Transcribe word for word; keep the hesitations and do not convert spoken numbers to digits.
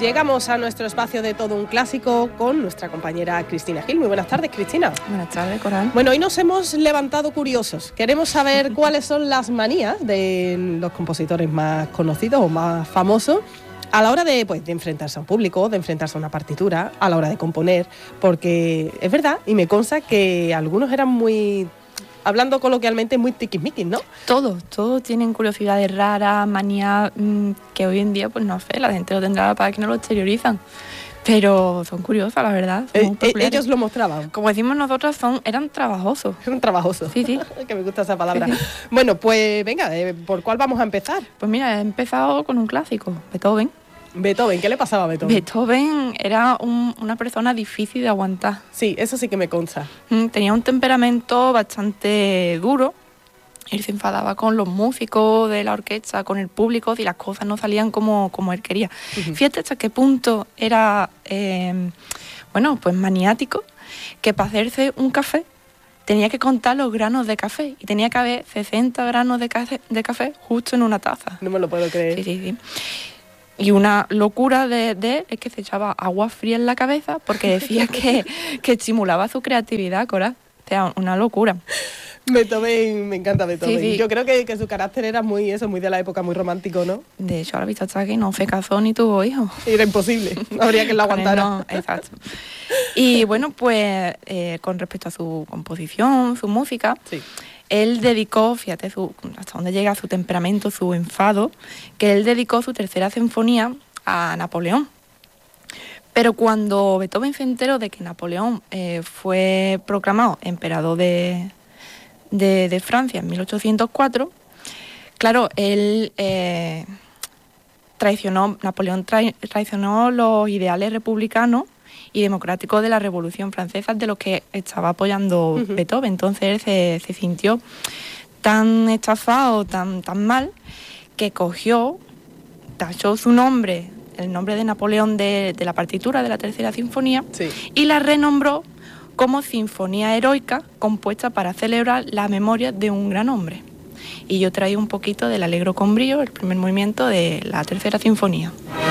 llegamos a nuestro espacio de Todo un Clásico con nuestra compañera Cristina Gil. Muy buenas tardes, Cristina. Buenas tardes, Coral. Bueno, hoy nos hemos levantado curiosos. Queremos saber cuáles son las manías de los compositores más conocidos o más famosos a la hora de, pues, de enfrentarse a un público, de enfrentarse a una partitura, a la hora de componer, porque es verdad, y me consta que algunos eran muy, hablando coloquialmente, muy tiquismiquis, ¿no? Todos, todos tienen curiosidades raras, manías mmm, que hoy en día, pues no sé, la gente lo tendrá para que no lo exteriorizan. Pero son curiosas, la verdad. Eh, eh, ellos lo mostraban. Como decimos nosotros, son, eran trabajosos. Eran trabajosos. Sí, sí. Que me gusta esa palabra. Sí, sí. Bueno, pues venga, eh, ¿por cuál vamos a empezar? Pues mira, he empezado con un clásico, Beethoven. Beethoven, ¿qué le pasaba a Beethoven? Beethoven era un, una persona difícil de aguantar. Sí, eso sí que me consta. Tenía un temperamento bastante duro. Él se enfadaba con los músicos de la orquesta, con el público, y las cosas no salían como, como él quería. Uh-huh. Fíjate hasta qué punto era, eh, bueno, pues maniático, que para hacerse un café tenía que contar los granos de café y tenía que haber sesenta granos de café, de café justo en una taza. No me lo puedo creer. Sí, sí, sí. Y una locura de, de él es que se echaba agua fría en la cabeza porque decía que, que estimulaba su creatividad, Cora. O sea, una locura. Beethoven, me encanta Beethoven. Sí, sí. Yo creo que, que su carácter era muy eso, muy de la época, muy romántico, ¿no? De hecho, ahora visto hasta que no se casó ni tuvo hijos. Era imposible, no habría quien lo aguantara. No, exacto. Y bueno, pues eh, con respecto a su composición, su música, sí. Él dedicó, fíjate su, hasta dónde llega su temperamento, su enfado, que él dedicó su tercera sinfonía a Napoleón. Pero cuando Beethoven se enteró de que Napoleón eh, fue proclamado emperador de, de, de Francia en mil ochocientos cuatro, claro, él eh, traicionó, Napoleón tra- traicionó los ideales republicanos y democráticos de la Revolución Francesa, de los que estaba apoyando uh-huh. Beethoven. Entonces él se, se sintió tan estafado, tan, tan mal, que cogió, tachó su nombre, el nombre de Napoleón de, de la partitura de la tercera sinfonía, sí. y la renombró como Sinfonía Heroica, compuesta para celebrar la memoria de un gran hombre. Y yo traí un poquito del Allegro con brío, el primer movimiento de la tercera sinfonía.